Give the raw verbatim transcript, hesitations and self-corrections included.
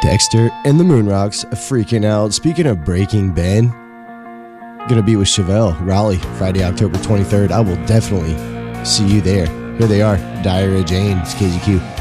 Dexter and the Moonrocks freaking out. Speaking of Breaking Ben, gonna be with Chevelle, Raleigh, Friday, October twenty-third. I will definitely see you there. Here they are, Diary of Jane, it's K Z Q.